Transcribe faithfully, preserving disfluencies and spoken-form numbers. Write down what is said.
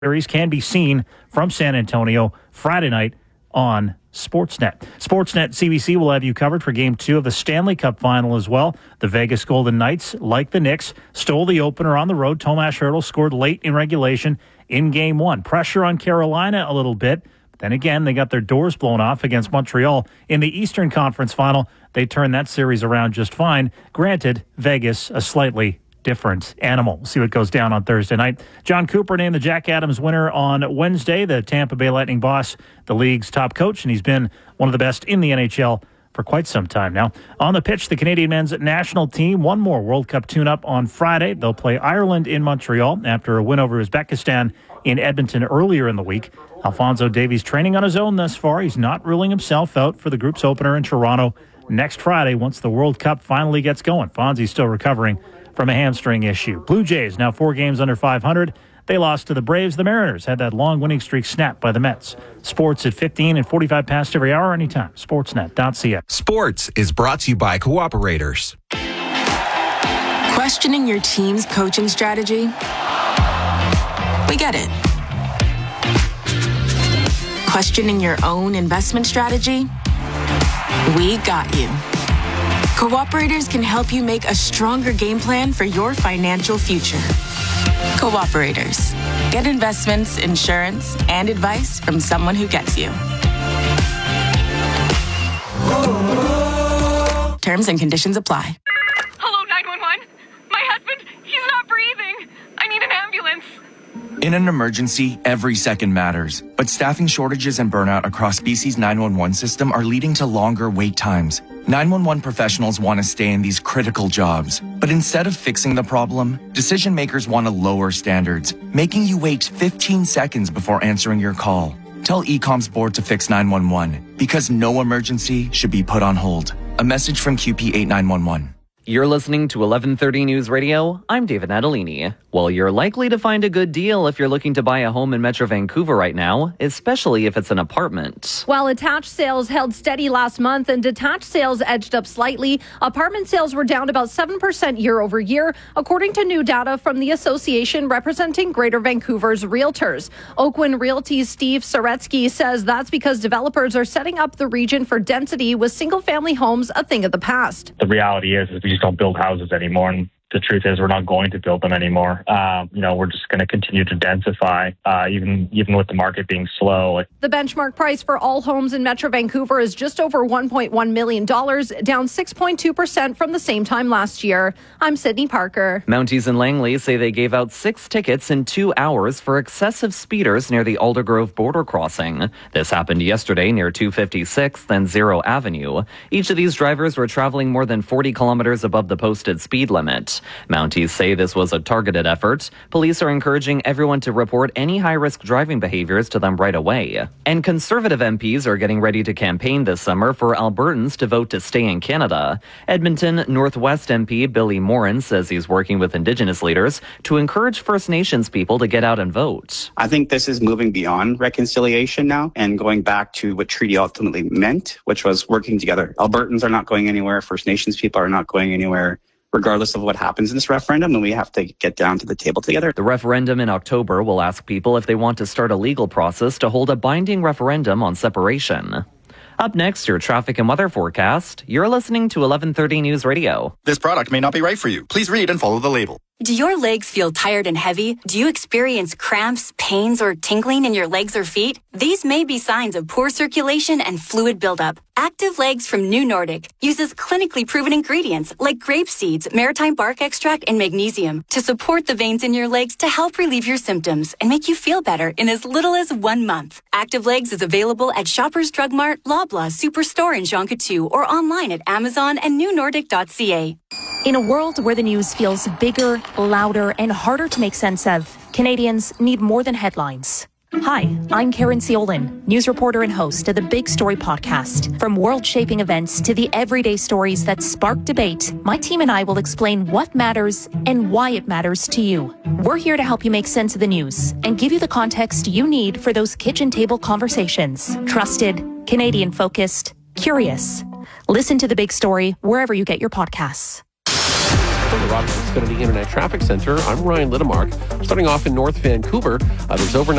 series can be seen from San Antonio Friday night on Sportsnet. Sportsnet C B C will have you covered for Game two of the Stanley Cup Final as well. The Vegas Golden Knights, like the Knicks, stole the opener on the road. Tomas Hertl scored late in regulation in Game one. Pressure on Carolina a little bit. Then again, they got their doors blown off against Montreal in the Eastern Conference Final. They turned that series around just fine. Granted, Vegas a slightly different animal. We'll see what goes down on Thursday night. John Cooper named the Jack Adams winner on Wednesday. The Tampa Bay Lightning boss, the league's top coach, and he's been one of the best in the N H L for quite some time now. On the pitch, the Canadian men's national team, one more World Cup tune-up on Friday. They'll play Ireland in Montreal after a win over Uzbekistan in Edmonton earlier in the week. Alphonso Davies training on his own thus far. He's not ruling himself out for the group's opener in Toronto next Friday once the World Cup finally gets going. Fonzie's still recovering from a hamstring issue. Blue Jays now four games under five hundred. They lost to the Braves. The Mariners had that long winning streak snapped by the Mets. Sports at fifteen and forty-five past every hour anytime. Sportsnet dot c a. Sports is brought to you by Cooperators. Questioning your team's coaching strategy? We get it. Questioning your own investment strategy? We got you. Cooperators can help you make a stronger game plan for your financial future. Cooperators. Get investments, insurance, and advice from someone who gets you. Terms and conditions apply. Hello, nine one one. My husband, he's not breathing. I need an ambulance. In an emergency, every second matters. But staffing shortages and burnout across B C's nine one one system are leading to longer wait times. nine one one professionals want to stay in these critical jobs. But instead of fixing the problem, decision makers want to lower standards, making you wait fifteen seconds before answering your call. Tell E COM's board to fix nine one one, because no emergency should be put on hold. A message from Q P eight nine one one. You're listening to eleven thirty News Radio. I'm David Natalini. Well, you're likely to find a good deal if you're looking to buy a home in Metro Vancouver right now, especially if it's an apartment. While attached sales held steady last month and detached sales edged up slightly, apartment sales were down about seven percent year over year, according to new data from the association representing Greater Vancouver's realtors. Oakwyn Realty's Steve Saretsky says that's because developers are setting up the region for density, with single-family homes a thing of the past. The reality is, is we just don't build houses anymore, and the truth is we're not going to build them anymore. Uh, you know, we're just going to continue to densify, uh, even even with the market being slow. The benchmark price for all homes in Metro Vancouver is just over one point one million dollars, down six point two percent from the same time last year. I'm Sydney Parker. Mounties and Langley say they gave out six tickets in two hours for excessive speeders near the Aldergrove border crossing. This happened yesterday near two fifty-sixth and Zero Avenue. Each of these drivers were traveling more than forty kilometers above the posted speed limit. Mounties say this was a targeted effort. Police are encouraging everyone to report any high-risk driving behaviors to them right away. And Conservative M Ps are getting ready to campaign this summer for Albertans to vote to stay in Canada. Edmonton Northwest M P Billy Morin says he's working with Indigenous leaders to encourage First Nations people to get out and vote. I think this is moving beyond reconciliation now and going back to what treaty ultimately meant, which was working together. Albertans are not going anywhere. First Nations people are not going anywhere, regardless of what happens in this referendum, and we have to get down to the table together. The referendum in October will ask people if they want to start a legal process to hold a binding referendum on separation. Up next, your traffic and weather forecast. You're listening to eleven thirty News Radio. This product may not be right for you. Please read and follow the label. Do your legs feel tired and heavy? Do you experience cramps, pains, or tingling in your legs or feet? These may be signs of poor circulation and fluid buildup. Active Legs from New Nordic uses clinically proven ingredients like grape seeds, maritime bark extract, and magnesium to support the veins in your legs to help relieve your symptoms and make you feel better in as little as one month. Active Legs is available at Shoppers Drug Mart, Loblaw, Superstore, and Jonquière, or online at Amazon and new nordic dot c a. In a world where the news feels bigger, louder, and harder to make sense of, Canadians need more than headlines. Hi, I'm Karen Ciolin, news reporter and host of the Big Story podcast. From world-shaping events to the everyday stories that spark debate, my team and I will explain what matters and why it matters to you. We're here to help you make sense of the news and give you the context you need for those kitchen table conversations. Trusted, Canadian-focused, curious. Listen to The Big Story wherever you get your podcasts. From the Rogers Xfinity Internet Traffic Center, I'm Ryan Littlemark. Starting off in North Vancouver, uh, there's overnight